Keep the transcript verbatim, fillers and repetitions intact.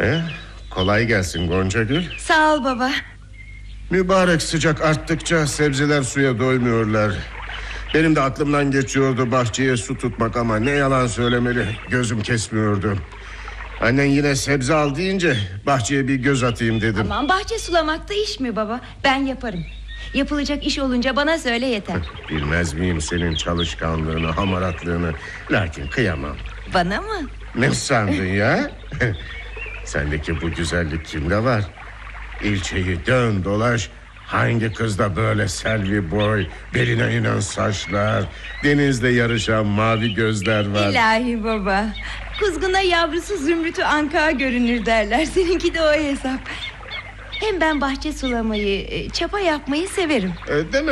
Eh, kolay gelsin Goncagül. Sağ ol baba. Mübarek sıcak arttıkça sebzeler suya doymuyorlar. Benim de aklımdan geçiyordu bahçeye su tutmak ama ne yalan söylemeli, gözüm kesmiyordu. Annen yine sebze al deyince bahçeye bir göz atayım dedim. Aman, bahçe sulamakta iş mi baba? Ben yaparım. Yapılacak iş olunca bana söyle yeter. Bilmez miyim senin çalışkanlığını, hamaratlığını. Lakin kıyamam. Bana mı? Ne sandın ya? Sendeki bu güzellik kimde var? İlçeyi dön dolaş, hangi kızda böyle selvi boy, beline inen saçlar, denizde yarışan mavi gözler var? İlahi baba, kuzguna yavrusu zümrütü anka görünür derler. Seninki de o hesap. Hem ben bahçe sulamayı, çapa yapmayı severim. E, deme